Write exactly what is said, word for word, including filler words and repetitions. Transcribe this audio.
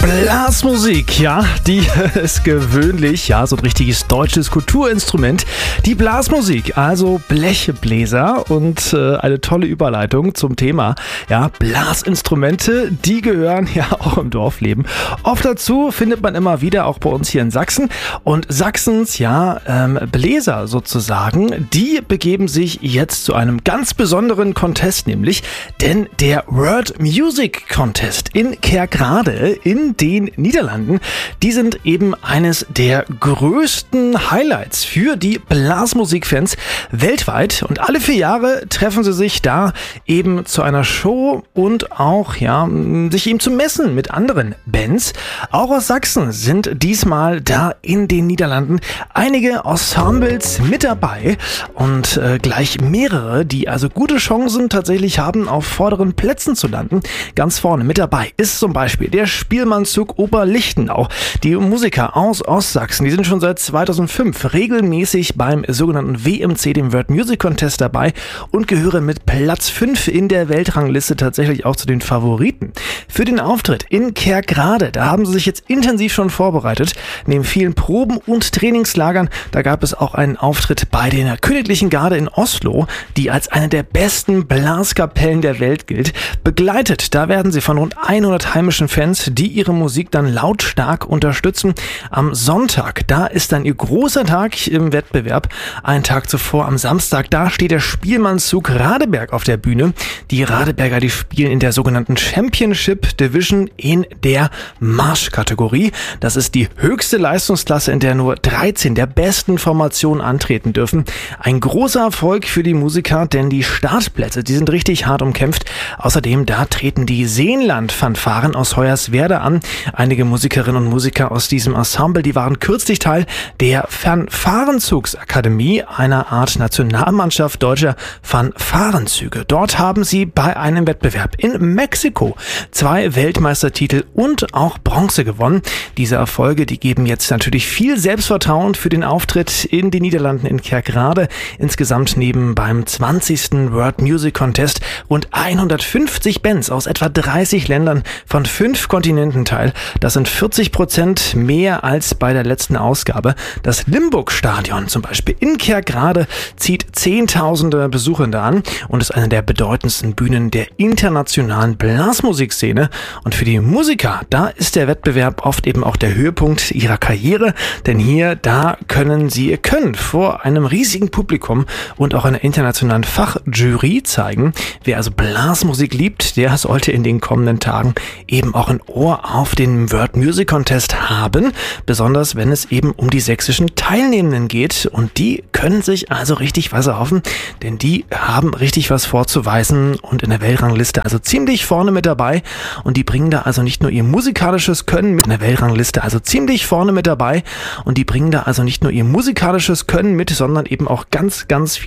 Blasmusik, ja, die ist gewöhnlich, ja, so ein richtiges deutsches Kulturinstrument. Die Blasmusik, also Blechbläser und äh, eine tolle Überleitung zum Thema, ja, Blasinstrumente, die gehören ja auch im Dorfleben. Oft dazu findet man immer wieder, auch bei uns hier in Sachsen. Und Sachsens, ja, ähm, Bläser sozusagen, die begeben sich jetzt zu einem ganz besonderen Contest, nämlich, denn der World Music Contest in Kerkrade in den Niederlanden, die sind eben eines der größten Highlights für die Blasmusikfans weltweit. Und alle vier Jahre treffen sie sich da eben zu einer Show und auch, ja, sich eben zu messen mit anderen Bands. Auch aus Sachsen sind diesmal da in den Niederlanden einige Ensembles mit dabei und äh, gleich mehrere, die also gute Chancen tatsächlich haben, auf vorderen Plätzen zu landen. Ganz vorne mit dabei ist zum Beispiel der Spielmannszug Oberlichtenau. Die Musiker aus Ostsachsen, die sind schon seit zweitausendfünf regelmäßig beim sogenannten W M C, dem World Music Contest, dabei und gehören mit Platz fünf in der Weltrangliste tatsächlich auch zu den Favoriten. Für den Auftritt in Kerkrade, da haben sie sich jetzt intensiv schon vorbereitet. Neben vielen Proben und Trainingslagern, da gab es auch einen Auftritt bei der Königlichen Garde in Oslo, die als eine der besten Blaskapellen der Welt gilt. Begleitet, da werden sie von rund hundert heimischen Fans, die ihre Musik dann lautstark unterstützen. Am Sonntag, da ist dann ihr großer Tag im Wettbewerb. Einen Tag zuvor, am Samstag, da steht der Spielmannszug Radeberg auf der Bühne. Die Radeberger, die spielen in der sogenannten Championship Division in der Marschkategorie. Das ist die höchste Leistungsklasse, in der nur dreizehn der besten Formationen antreten dürfen. Ein großer Erfolg für die Musiker, denn die Startplätze, die sind richtig hart umkämpft. Außerdem, da treten die Seenland-Fanfaren aus Hoyerswerda an. Einige Musikerinnen und Musiker aus diesem Ensemble, die waren kürzlich Teil der Fanfarenzugsakademie, einer Art Nationalmannschaft deutscher Fanfarenzüge. Dort haben sie bei einem Wettbewerb in Mexiko zwei Weltmeistertitel und auch Bronze gewonnen. Diese Erfolge, die geben jetzt natürlich viel Selbstvertrauen für den Auftritt in den Niederlanden in Kerkrade. Insgesamt nehmen beim zwanzigsten World Music Contest rund hundertfünfzig Bands aus etwa dreißig Ländern von fünf Kontinenten teil. Das sind vierzig Prozent mehr als bei der letzten Ausgabe. Das Limburg-Stadion zum Beispiel in Kerkrade zieht Zehntausende Besuchende an und ist eine der bedeutendsten Bühnen der internationalen Blasmusikszene. Und für die Musiker, da ist der Wettbewerb oft eben auch der Höhepunkt ihrer Karriere, denn hier, da können sie ihr Können vor einem riesigen Publikum und auch einer internationalen Fachjury zeigen. Wer also Blasmusik liebt, der sollte in den kommenden Tagen eben auch ein Ohr auf den World Music Contest haben, besonders wenn es eben um die sächsischen Teilnehmenden geht, und die können sich also richtig was erhoffen, denn die haben richtig was vorzuweisen und in der Weltrangliste also ziemlich vorne mit dabei, und die bringen da also nicht nur ihr musikalisches Können mit in der Weltrangliste also ziemlich vorne mit dabei und die bringen da also nicht nur ihr musikalisches Können mit, sondern eben auch ganz, ganz viel